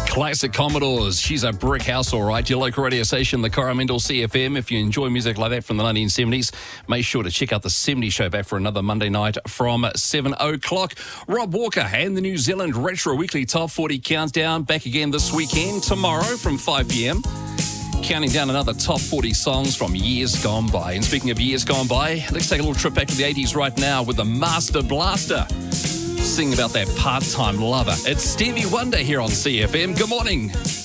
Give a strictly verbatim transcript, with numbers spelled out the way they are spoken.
Classic Commodores. She's a brick house, all right. Your local radio station, the Coromandel C F M. If you enjoy music like that from the nineteen seventies, make sure to check out the seventies Show back for another Monday night from seven o'clock. Rob Walker and the New Zealand Retro Weekly Top forty Countdown back again this weekend, tomorrow from five p.m. Counting down another top forty songs from years gone by. And speaking of years gone by, let's take a little trip back to the eighties right now with the Master Blaster. Sing about that part-time lover. It's Stevie Wonder here on C F M. Good morning.